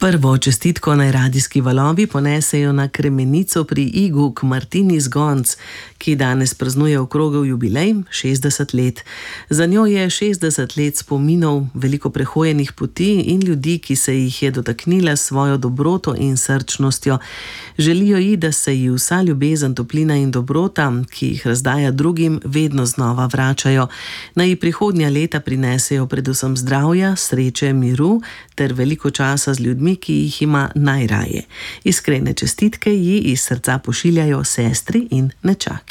Prvo čestitko naj radijski valovi ponesejo na Kremenico pri Igu k Martini Zgonc, ki danes praznuje okrogel jubilej 60 let. Za njo je 60 let spominov, veliko prehojenih poti in ljudi, ki se jih je dotaknila s svojo dobroto in srčnostjo. Želijo ji, da se ji vsa ljubezen, toplina in dobrota, ki jih razdaja drugim, vedno znova vračajo. Naj ji prihodnja leta prinesejo predvsem zdravja, sreče, miru ter veliko časa z ljudmi, ki jih ima najraje. Iskrene čestitke ji iz srca pošiljajo sestri in nečaki.